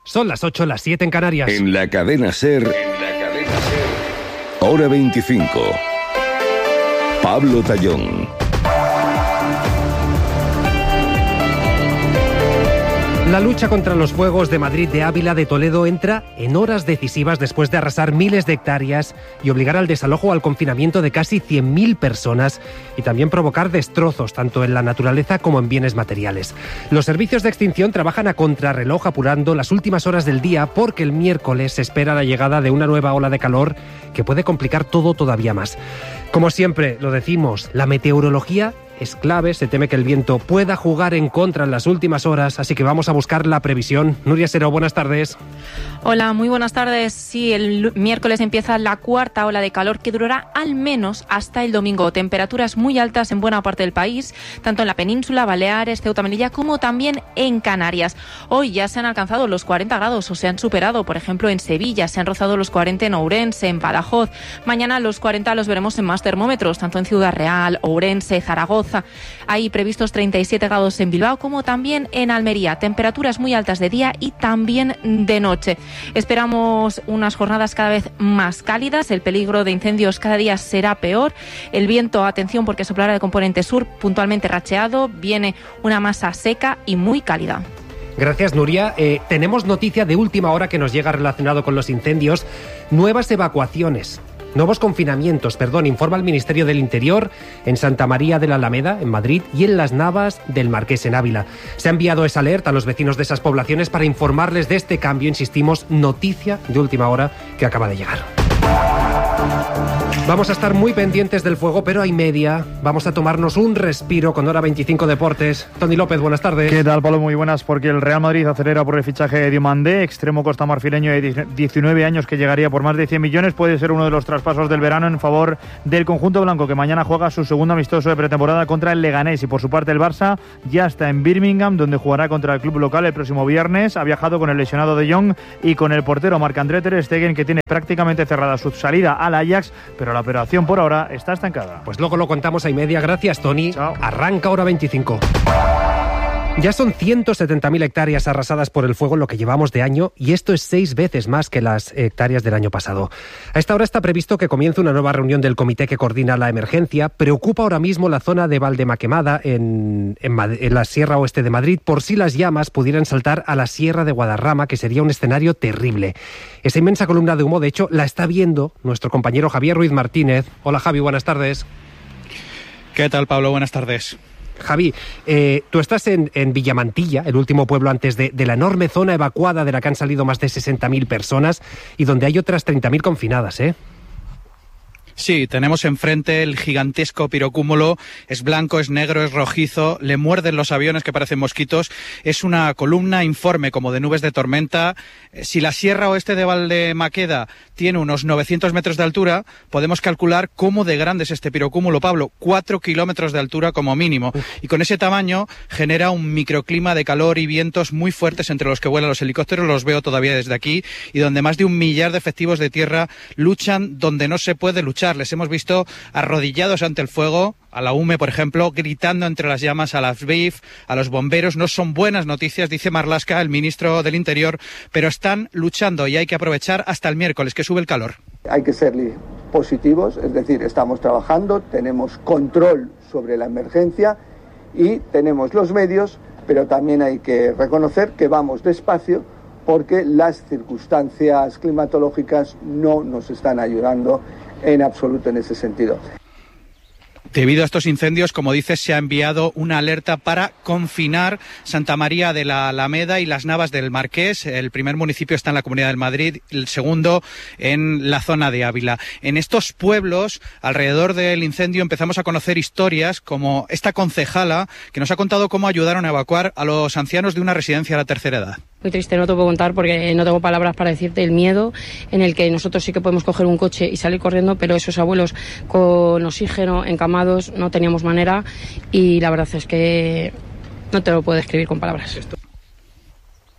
Son las 8, las 7 en Canarias. En la cadena SER, Hora 25. Pablo Tallón. La lucha contra los fuegos de Madrid, de Ávila, de Toledo entra en horas decisivas después de arrasar miles de hectáreas y obligar al desalojo o al confinamiento de casi 100.000 personas y también provocar destrozos tanto en la naturaleza como en bienes materiales. Los servicios de extinción trabajan a contrarreloj apurando las últimas horas del día porque el miércoles se espera la llegada de una nueva ola de calor que puede complicar todo todavía más. Como siempre lo decimos, la meteorología es clave, se teme que el viento pueda jugar en contra en las últimas horas, así que vamos a buscar la previsión. Nuria Seró, buenas tardes. Hola, muy buenas tardes. Sí, el miércoles empieza la cuarta ola de calor que durará al menos hasta el domingo. Temperaturas muy altas en buena parte del país, tanto en la península, Baleares, Ceuta, Melilla, como también en Canarias. Hoy ya se han alcanzado los 40 grados o se han superado, por ejemplo, en Sevilla, se han rozado los 40 en Ourense, en Badajoz. Mañana los 40 los veremos en más termómetros, tanto en Ciudad Real, Ourense, Zaragoza. Hay previstos 37 grados en Bilbao, como también en Almería. Temperaturas muy altas de día y también de noche. Esperamos unas jornadas cada vez más cálidas. El peligro de incendios cada día será peor. El viento, atención, porque soplará de componente sur, puntualmente racheado. Viene una masa seca y muy cálida. Gracias, Nuria. Tenemos noticia de última hora que nos llega relacionado con los incendios. Nuevos confinamientos, informa el Ministerio del Interior en Santa María de la Alameda, en Madrid, y en Las Navas del Marqués, en Ávila. Se ha enviado esa alerta a los vecinos de esas poblaciones para informarles de este cambio, insistimos, noticia de última hora que acaba de llegar. Vamos a estar muy pendientes del fuego, pero hay media. Vamos a tomarnos un respiro con Hora 25 Deportes. Tony López, buenas tardes. ¿Qué tal, Pablo? Muy buenas, porque el Real Madrid acelera por el fichaje de Diomandé, extremo costamarfileño de 19 años que llegaría por más de 100 millones. Puede ser uno de los traspasos del verano en favor del conjunto blanco, que mañana juega su segundo amistoso de pretemporada contra el Leganés. Y por su parte el Barça ya está en Birmingham, donde jugará contra el club local el próximo viernes. Ha viajado con el lesionado De Jong y con el portero Marc-André ter Stegen, que tiene prácticamente cerrada su salida al Ajax, pero la operación por ahora está estancada. Pues luego lo contamos a y media. Gracias, Tony. Chao. Arranca Hora 25. Ya son 170.000 hectáreas arrasadas por el fuego en lo que llevamos de año, y esto es 6 veces más que las hectáreas del año pasado. A esta hora está previsto que comience una nueva reunión del comité que coordina la emergencia. Preocupa ahora mismo la zona de Valdemaquemada, en la Sierra Oeste de Madrid, por si las llamas pudieran saltar a la Sierra de Guadarrama, que sería un escenario terrible. Esa inmensa columna de humo, de hecho, la está viendo nuestro compañero Javier Ruiz Martínez. Hola, Javi, buenas tardes. ¿Qué tal, Pablo? Buenas tardes. Javi, tú estás en Villamantilla, el último pueblo antes de la enorme zona evacuada de la que han salido más de 60.000 personas y donde hay otras 30.000 confinadas, ¿eh? Sí, tenemos enfrente el gigantesco pirocúmulo. Es blanco, es negro, es rojizo, le muerden los aviones que parecen mosquitos. Es una columna informe como de nubes de tormenta. Si la Sierra Oeste de Valdemaqueda tiene unos 900 metros de altura, podemos calcular cómo de grande es este pirocúmulo, Pablo. 4 kilómetros de altura como mínimo. Y con ese tamaño genera un microclima de calor y vientos muy fuertes entre los que vuelan los helicópteros. Los veo todavía desde aquí. Y donde más de 1 millar de efectivos de tierra luchan donde no se puede luchar. Les hemos visto arrodillados ante el fuego, a la UME, por ejemplo, gritando entre las llamas a las BIF, a los bomberos. No son buenas noticias, dice Marlaska, el ministro del Interior, pero están luchando y hay que aprovechar hasta el miércoles, que sube el calor. Hay que ser positivos, es decir, estamos trabajando, tenemos control sobre la emergencia y tenemos los medios, pero también hay que reconocer que vamos despacio porque las circunstancias climatológicas no nos están ayudando en absoluto en ese sentido. Debido a estos incendios, como dices, se ha enviado una alerta para confinar Santa María de la Alameda y Las Navas del Marqués. El primer municipio está en la Comunidad del Madrid, el segundo en la zona de Ávila. En estos pueblos, alrededor del incendio, empezamos a conocer historias como esta concejala que nos ha contado cómo ayudaron a evacuar a los ancianos de una residencia de la tercera edad. Muy triste, no te puedo contar porque no tengo palabras para decirte el miedo en el que nosotros sí que podemos coger un coche y salir corriendo, pero esos abuelos con oxígeno, encamados, no teníamos manera y la verdad es que no te lo puedo describir con palabras.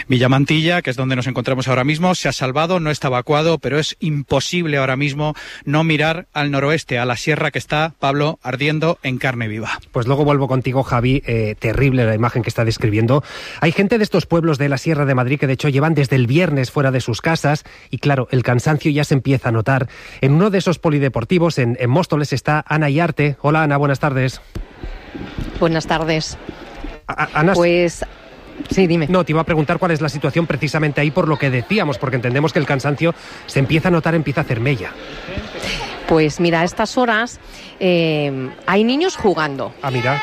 Villamantilla, que es donde nos encontramos ahora mismo, se ha salvado, no está evacuado, pero es imposible ahora mismo no mirar al noroeste, a la sierra que está, Pablo, ardiendo en carne viva. Pues luego vuelvo contigo, Javi. Terrible la imagen que está describiendo. Hay gente de estos pueblos de la Sierra de Madrid que de hecho llevan desde el viernes fuera de sus casas y claro, el cansancio ya se empieza a notar. En uno de esos polideportivos, en Móstoles, está Ana Iarte. Hola, Ana, buenas tardes. Buenas tardes. Ana, pues sí, dime. No, te iba a preguntar cuál es la situación precisamente ahí por lo que decíamos, porque entendemos que el cansancio se empieza a notar, empieza a hacer mella. Pues mira, a estas horas hay niños jugando. Ah, mira.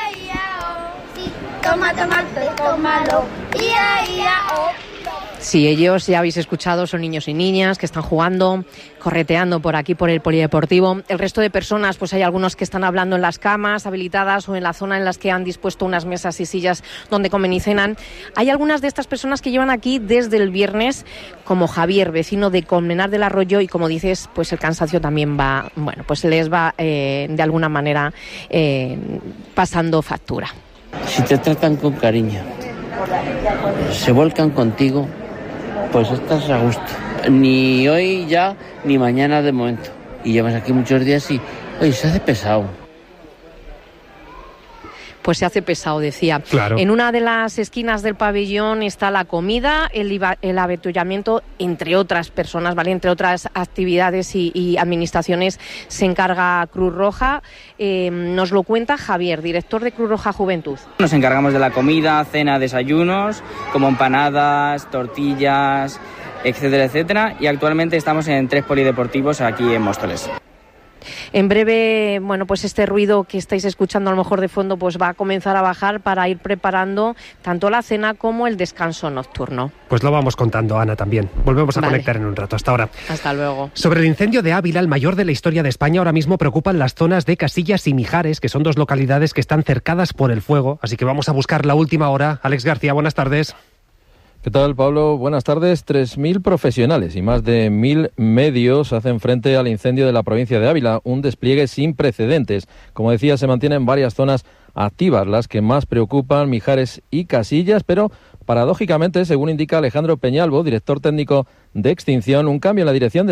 Sí, ellos ya habéis escuchado, son niños y niñas que están jugando, correteando por aquí, por el polideportivo. El resto de personas, pues hay algunos que están hablando en las camas habilitadas o en la zona en las que han dispuesto unas mesas y sillas donde comen y cenan. Hay algunas de estas personas que llevan aquí desde el viernes, como Javier, vecino de Colmenar del Arroyo, y como dices, pues el cansancio también va, bueno, pues les va de alguna manera pasando factura. Si te tratan con cariño, se volcan contigo, pues estás a gusto. Ni hoy ya, ni mañana de momento. Y llevas aquí muchos días y, oye, se hace pesado. Pues se hace pesado, decía. Claro. En una de las esquinas del pabellón está la comida, el avituallamiento, entre otras personas, ¿vale? Entre otras actividades y administraciones se encarga Cruz Roja. Nos lo cuenta Javier, director de Cruz Roja Juventud. Nos encargamos de la comida, cena, desayunos, como empanadas, tortillas, etcétera, etcétera. Y actualmente estamos en 3 polideportivos aquí en Móstoles. En breve, bueno, pues este ruido que estáis escuchando a lo mejor de fondo pues va a comenzar a bajar para ir preparando tanto la cena como el descanso nocturno. Pues lo vamos contando, Ana, también. Volvemos a conectar en un rato. Hasta ahora. Hasta luego. Sobre el incendio de Ávila, el mayor de la historia de España, ahora mismo preocupan las zonas de Casillas y Mijares, que son 2 localidades que están cercadas por el fuego. Así que vamos a buscar la última hora. Alex García, buenas tardes. ¿Qué tal, Pablo? Buenas tardes. 3.000 profesionales y más de 1.000 medios hacen frente al incendio de la provincia de Ávila, un despliegue sin precedentes. Como decía, se mantienen varias zonas activas, las que más preocupan, Mijares y Casillas, pero paradójicamente, según indica Alejandro Peñalvo, director técnico de Extinción, un cambio en la dirección del